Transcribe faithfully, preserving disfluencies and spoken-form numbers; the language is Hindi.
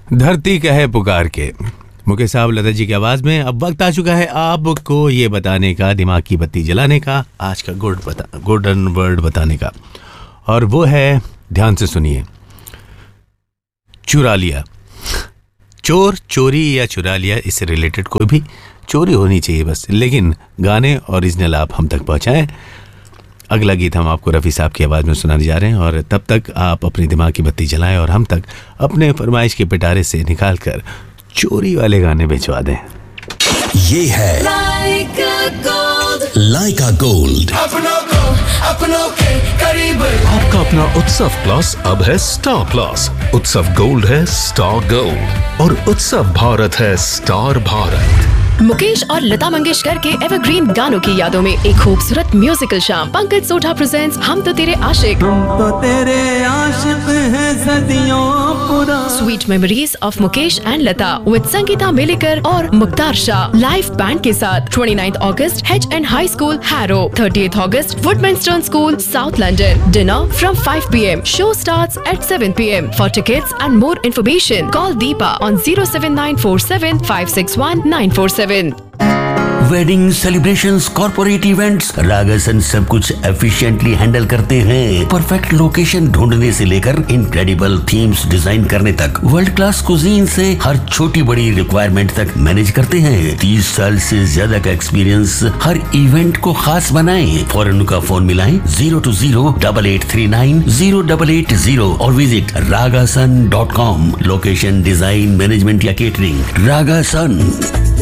धरती कहे पुकार के, मुकेश साहब लता जी की आवाज में। अब वक्त आ चुका है आपको ये बताने का, दिमाग की बत्ती जलाने का, आज का गुड बता गोल्डन वर्ड बताने का, और वो है, ध्यान से सुनिए, चुरा लिया। चोर, चोरी या चुरा लिया, इससे रिलेटेड कोई भी चोरी होनी चाहिए बस, लेकिन गाने ओरिजिनल आप हम तक पहुंचाएं। अगला गीत हम आपको रफ़ी साहब की आवाज़ में सुनाने जा रहे हैं, और तब तक आप अपनी दिमाग की बत्ती जलाएं और हम तक अपने फरमाइश के पिटारे से निकाल कर चोरी वाले गाने भिजवा दें। ये है लाइका गोल्ड, लाइका गोल्ड, अपनों को अपनों के करीब। आपका अपना उत्सव प्लस अब है स्टार प्लस। उत्सव गोल्ड है स्टार गोल्ड और उत्सव भारत है स्टार भारत। मुकेश और लता मंगेशकर के एवरग्रीन गानों की यादों में एक खूबसूरत म्यूजिकल शाम। पंकज सोढ़ा प्रेजेंट्स हम तो तेरे आशिक। हम तो तेरे आशिक हैं सदियों पुरा। Sweet memories of Mukesh and Lata with Sangeeta मेलेकर और मुख्तार शाह लाइव बैंड के साथ। उनतीस अगस्त H N high school harrow, तीस अगस्त वुडमिंस्टन school south London. Dinner from five P M. Show starts at seven P M. For tickets and more information call Deepa on zero seven nine four seven five six one nine four seven. Wedding celebrations, corporate events, रागासन सब कुछ एफिशिएंटली हैंडल करते हैं। परफेक्ट लोकेशन ढूंढने से लेकर इनक्रेडिबल थीम्स डिजाइन करने तक, वर्ल्ड क्लास कुजीन से हर छोटी बड़ी रिक्वायरमेंट तक मैनेज करते हैं। तीस साल से ज्यादा का एक्सपीरियंस हर इवेंट को खास बनाएं। फौरन उनका फोन मिलाएं zero to zero double eight three nine zero double eight zero और visit रागासन dot com. Location, design, management या केटरिंग, रागासन।